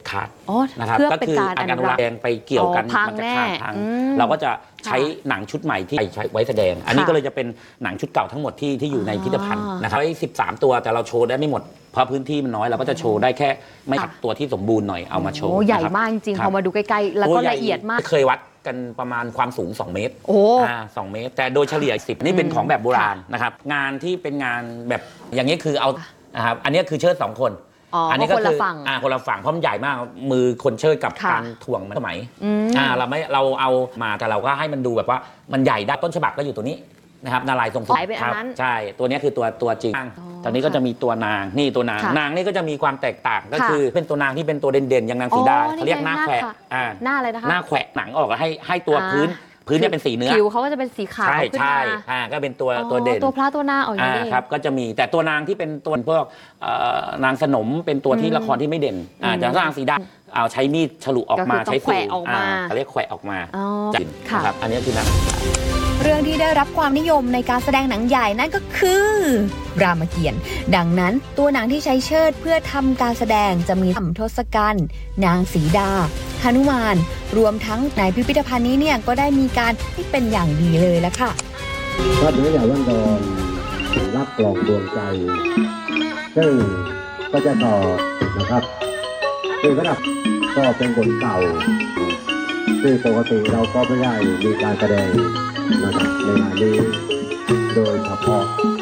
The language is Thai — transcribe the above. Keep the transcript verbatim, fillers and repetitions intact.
ขาดอ๋อนะครับก็คืออาการอนุรักษ์แสดงไปเกี่ยวกันมันจะขาดพังเราก็จะใช้หนังชุดใหม่ที่ใช้ไว้แสดงอันนี้ก็เลยจะเป็นหนังชุดเก่าทั้งหมดที่ที่อยู่ในพิพิธภัณฑ์นะครับไว้สิบสามตัวแต่เราโชว์ได้ไม่หมดเพราะพื้นที่มันน้อยเราก็จะโชว์ได้แค่ไม่ตัวที่สมบูรณ์หน่อยเอามาโชว์ใหญ่มากจริงๆพอมาดูใกล้ๆแล้วก็ละเอียดมากเคยวัดกันประมาณความสูงสองเมตรโอ้สองเมตรแต่โดยเฉลี่ยสิบนี่เป็นของแบบโบราณนะครับงานที่เป็นงานแบบอย่างนี้คือเอานะครับอันนี้คือเชิดสองคนอันนี้ก็คืออ่าคนละฝั่งเพราะมันใหญ่มากมือคนเชิดกับการถ่วงมันสมัยอ่าเราไม่เราเอามาแต่เราก็ให้มันดูแบบว่ามันใหญ่ได้ต้นฉบับก็อยู่ตัวนี้นะครับนารายณ์ทรงสุขครับใช่ตัวนี้คือตัวตัวจริงตอนนี้ก็จะมีตัวนางนี่ตัวนางนางนี่ก็จะมีความแตกต่างก็คือเป็นตัวนางที่เป็นตัวเด่นๆอย่างนางสีดาเขาเรียกหน้าแขวะอ่าหน้าอะไรนะคะหน้าแขวะหนังออกให้ให้ตัวพื้นพื้นเนี่ยเป็นสีเนื้อผิวเขาก็จะเป็นสีขาวใช่ใช่อ่าก็เป็นตัวตัวเด่นตัวพระตัวนางออกอย่างนี้ครับก็จะมีแต่ตัวนางที่เป็นตัวพวกนางสนมเป็นตัวที่ละครที่ไม่เด่นอ่าจะนางสีดาเอาใช้มีดฉลุออกมาใช้สูออกมาเขาเรียกแขวะออกมาจินครับอันนี้คือนางเรื่องที่ได้รับความนิยมในการแสดงหนังใหญ่นั่นก็คือรามเกียรติ์ดังนั้นตัวหนังที่ใช้เชิดเพื่อทำการแสดงจะมีทศกัณฐ์นางสีดาหนุมานรวมทั้งในพิพิธภัณฑ์นี้เนี่ยก็ได้มีการที่เป็นอย่างดีเลยละค่ะพระเนื้อใหญ่วันดอนรับกล่องดวงใจซึ่งก็จะต่อนะครับซึ่งระดับก็เป็นบทเก่าซึ่งปกติเราก็ไม่ได้มีการแสดงนะครับในงานนี้โดยเฉพาะ